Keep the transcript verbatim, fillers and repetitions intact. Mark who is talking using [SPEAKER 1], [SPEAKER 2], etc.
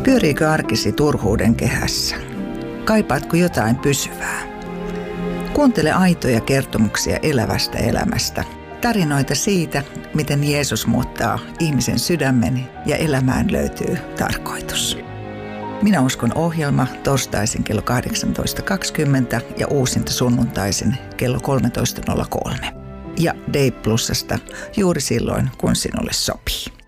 [SPEAKER 1] Pyöriikö arkisi turhuuden kehässä? Kaipaatko jotain pysyvää? Kuuntele aitoja kertomuksia elävästä elämästä. Tarinoita siitä, miten Jeesus muuttaa ihmisen sydämen ja elämään löytyy tarkoitus. Minä uskon ohjelma torstaisin kello kahdeksantoista kaksikymmentä ja uusinta sunnuntaisin kello kolmetoista nolla kolme. Ja D Plusasta juuri silloin, kun sinulle sopii.